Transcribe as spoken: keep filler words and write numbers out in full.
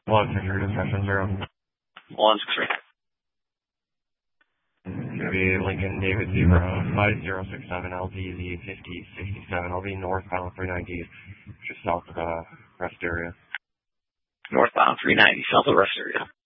one six three discussion zero. one six three. It's going to be Lincoln David Zebra five zero six seven L T Z fifty sixty-seven. I'll be northbound three ninety, just south of the rest area. Northbound three ninety, south of the rest area.